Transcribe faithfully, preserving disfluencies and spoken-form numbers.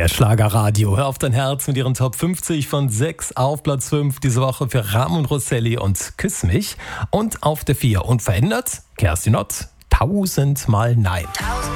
Der Schlagerradio. Hör auf dein Herz mit ihren Top fünfzig von sechs auf Platz fünf diese Woche für Ramon Rosselli und Küss mich. Und auf der vier unverändert Kerstin Ott, tausendmal Nein.